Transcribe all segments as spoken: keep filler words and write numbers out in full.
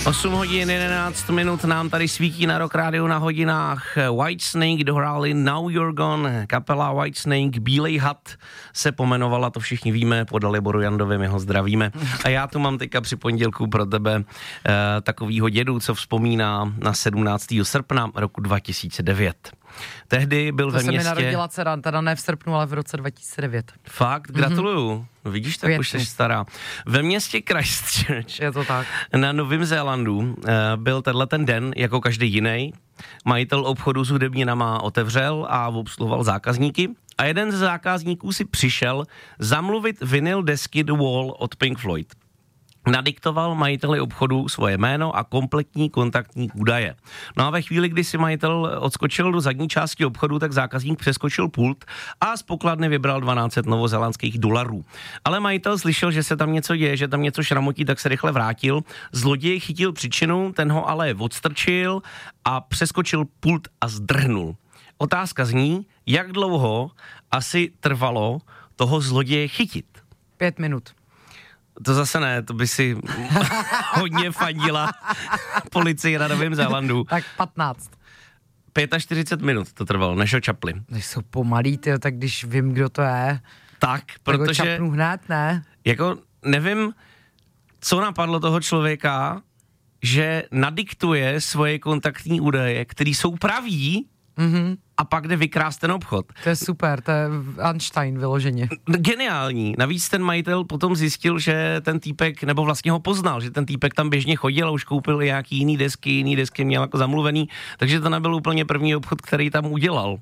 osm hodin jedenáct minut nám tady svítí na Rock Rádiu na hodinách. Whitesnake dohráli Now You're Gone, kapela Whitesnake, Bílej had se pomenovala, to všichni víme, po Daliboru Jandovi, my ho zdravíme. A já tu mám teďka při pondělku pro tebe eh, takovýho dědu, co vzpomíná na sedmnáctého srpna roku dva tisíce devět. Tehdy byl to ve městě... městě... To se mi narodila dcera, teda ne v srpnu, ale v roce dva tisíce devět. Fakt, gratuluju. Mm-hmm. Vidíš, tak už jsi stará. Ve městě Christchurch je to tak. na Novém Zélandu uh, byl tenhle ten den, jako každý jiný. Majitel obchodu s hudebninama otevřel a obsluhoval zákazníky. A jeden z zákazníků si přišel zamluvit vinyl desky The Wall od Pink Floyd. Nadiktoval majiteli obchodu svoje jméno a kompletní kontaktní údaje. No a ve chvíli, kdy si majitel odskočil do zadní části obchodu, tak zákazník přeskočil pult a z pokladny vybral dvanáct set novozélandských dolarů. Ale majitel slyšel, že se tam něco děje, že tam něco šramotí, tak se rychle vrátil. Zloděj chytil příčinu, ten ho ale odstrčil a přeskočil pult a zdrhnul. Otázka zní, jak dlouho asi trvalo toho zloděje chytit? Pět minut. To zase ne, to by si hodně fandila policii na Novém Zélandu. Tak patnáct. čtyřicet pět minut to trvalo, než ho čapli. Když jsou pomalý, tyjo, tak když vím, kdo to je, tak, protože... tak ho čapnu hned, ne? Jako nevím, co napadlo toho člověka, že nadiktuje svoje kontaktní údaje, které jsou praví, mm-hmm. a pak jde vykrást ten obchod. To je super, to je Einstein vyloženě. Geniální. Navíc ten majitel potom zjistil, že ten týpek, nebo vlastně ho poznal, že ten týpek tam běžně chodil a už koupil i nějaký jiný desky, jiný desky měl jako zamluvený, takže to nebyl úplně první obchod, který tam udělal.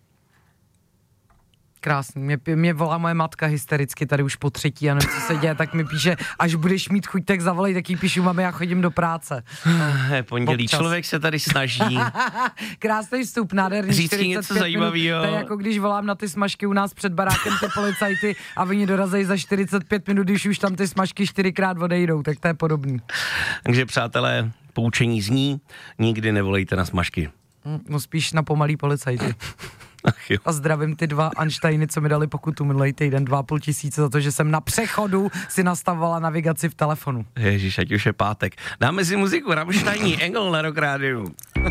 Krásný. Mě, mě volá moje matka hystericky tady už po třetí a nevím, co se děje, tak mi píše, až budeš mít chuť, tak zavolej, tak jí píšu, mami, já chodím do práce. Je pondělí, občas. Člověk se tady snaží. Krásný vstup, nádherný. Říct něco zajímavého. To je jako když volám na ty smažky u nás před barákem ty policajty a oni dorazejí za čtyřicet pět minut, když už tam ty smažky čtyřikrát odejdou, tak to je podobný. Takže přátelé, poučení zní, nikdy nevolejte na smažky. No spíš na pomalý policajty. Ach jo. A zdravím ty dva Einsteiny, co mi dali pokutu minulý týden, dva a půl tisíce za to, že jsem na přechodu si nastavovala navigaci v telefonu. Ježíš, ať už je pátek. Dáme si muziku, Rammsteini, Engel na Rock Rádiu.